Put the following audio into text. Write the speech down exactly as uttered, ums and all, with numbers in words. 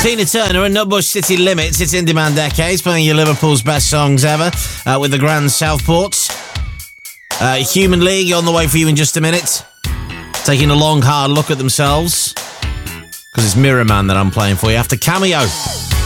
Tina Turner and Nutbush City Limits. It's In Demand Decades, playing you Liverpool's best songs ever uh, with the Grand Southport. Uh, Human League on the way for you in just a minute. Taking a long, hard look at themselves. Because it's Mirror Man that I'm playing for you after Cameo.